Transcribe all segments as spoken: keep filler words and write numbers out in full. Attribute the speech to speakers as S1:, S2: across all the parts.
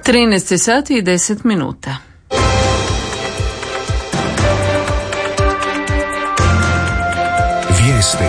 S1: trinaest sati i deset minuta.
S2: Vijesti.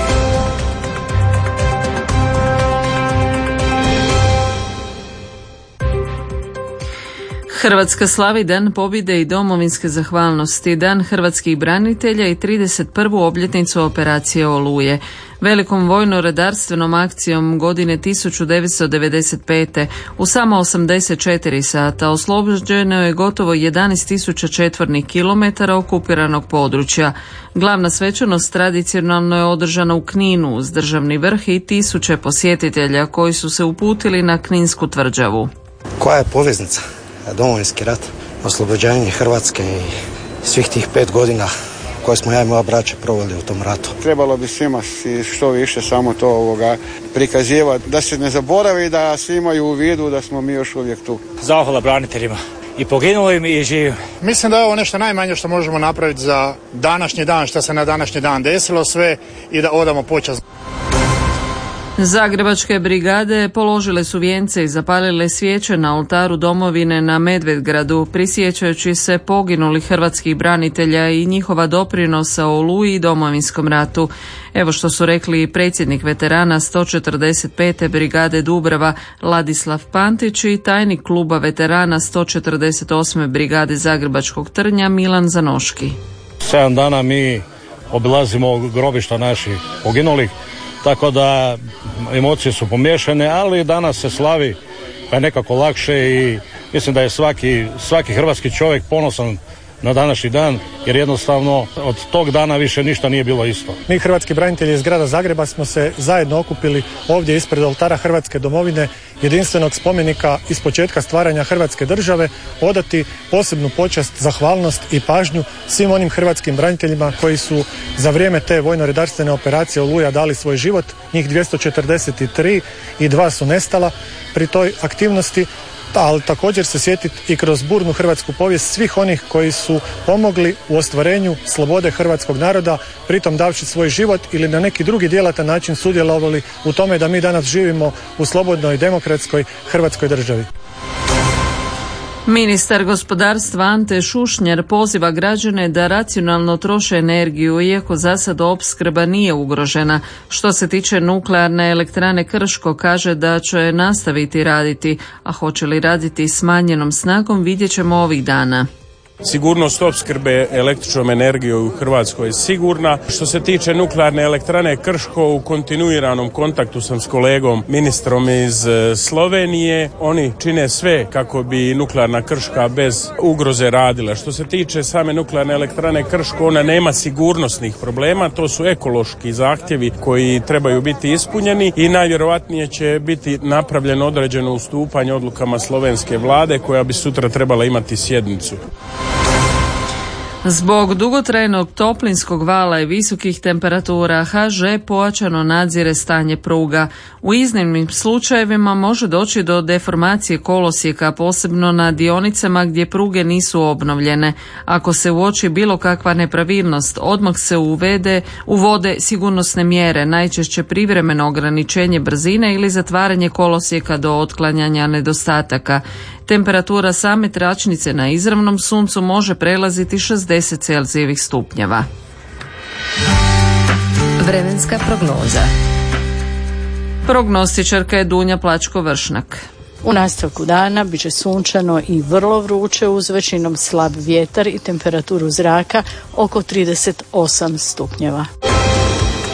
S1: Hrvatska slavi Dan pobjede i domovinske zahvalnosti, Dan hrvatskih branitelja i trideset prvu obljetnicu operacije Oluje. Velikom vojno-redarstvenom akcijom godine tisuću devetsto devedeset pete u samo osamdeset četiri sata oslobođeno je gotovo jedanaest tisuća četvornih kilometara okupiranog područja. Glavna svečanost tradicionalno je održana u Kninu uz državni vrh i tisuće posjetitelja koji su se uputili na Kninsku tvrđavu.
S3: Koja je poveznica? Domovinski rat, oslobođenje Hrvatske i svih tih pet godina koje smo ja i moja braća proveli u tom ratu.
S4: Trebalo bi svima što više samo to ovoga prikazivati, da se ne zaboravi, da svi imaju u vidu da smo mi još uvijek tu.
S5: Zahvala braniteljima i poginulim i živim.
S6: Mislim da je ovo nešto najmanje što možemo napraviti za današnji dan, što se na današnji dan desilo sve i da odamo počast.
S1: Zagrebačke brigade položile su vijence i zapalile svijeće na oltaru domovine na Medvedgradu, prisjećajući se poginulih hrvatskih branitelja i njihova doprinosa Oluji i Domovinskom ratu. Evo što su rekli predsjednik veterana sto četrdeset pete brigade Dubrava Ladislav Pantić i tajnik kluba veterana sto četrdeset osme brigade Zagrebačkog Trnja Milan Zanoški.
S7: Sedam dana mi obilazimo grobišta naših poginulih, tako da emocije su pomiješane, ali danas se slavi pa je nekako lakše i mislim da je svaki, svaki hrvatski čovjek ponosan na današnji dan, jer jednostavno od tog dana više ništa nije bilo isto.
S6: Mi hrvatski branitelji iz grada Zagreba smo se zajedno okupili ovdje ispred oltara Hrvatske domovine, jedinstvenog spomenika iz početka stvaranja Hrvatske države, odati posebnu počast, zahvalnost i pažnju svim onim hrvatskim braniteljima koji su za vrijeme te vojno-redarstvene operacije Oluja dali svoj život, njih dvjesto četrdeset tri i dva su nestala pri toj aktivnosti, ali također se sjetiti i kroz burnu hrvatsku povijest svih onih koji su pomogli u ostvarenju slobode hrvatskog naroda, pritom davši svoj život ili na neki drugi djelatan način sudjelovali u tome da mi danas živimo u slobodnoj, demokratskoj hrvatskoj državi.
S1: Ministar gospodarstva Ante Šušnjar poziva građane da racionalno troše energiju, iako za sad opskrba nije ugrožena. Što se tiče nuklearne elektrane Krško, kaže da će nastaviti raditi, a hoće li raditi smanjenom snagom vidjet ćemo ovih dana.
S8: Sigurnost opskrbe električnom energijom u Hrvatskoj je sigurna. Što se tiče nuklearne elektrane Krško, u kontinuiranom kontaktu sam s kolegom ministrom iz Slovenije. Oni čine sve kako bi nuklearna Krška bez ugroze radila. Što se tiče same nuklearne elektrane Krško, ona nema sigurnosnih problema, to su ekološki zahtjevi koji trebaju biti ispunjeni i najvjerojatnije će biti napravljeno određeno ustupanje odlukama slovenske vlade koja bi sutra trebala imati sjednicu.
S1: Zbog dugotrajnog toplinskog vala i visokih temperatura ha že pojačano nadzire stanje pruga. U iznimnim slučajevima može doći do deformacije kolosijeka, posebno na dionicama gdje pruge nisu obnovljene. Ako se uoči bilo kakva nepravilnost, odmah se uvede, uvode sigurnosne mjere, najčešće privremeno ograničenje brzine ili zatvaranje kolosijeka do otklanjanja nedostataka. Temperatura same tračnice na izravnom suncu može prelaziti šezdeset celzijevih stupnjeva.
S9: Vremenska prognoza.
S1: Prognostičarka je Dunja Plačko-Vršnak.
S10: U nastavku dana bit će sunčano i vrlo vruće uz većinom slab vjetar i temperaturu zraka oko trideset osam stupnjeva.